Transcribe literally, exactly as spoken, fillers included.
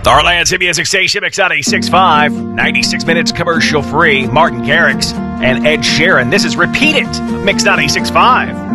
Heartland's hit music station, Mix ninety-six point five. ninety-six minutes commercial free. Martin Garrix and Ed Sheeran. This is Repeat It, Mix ninety-six point five.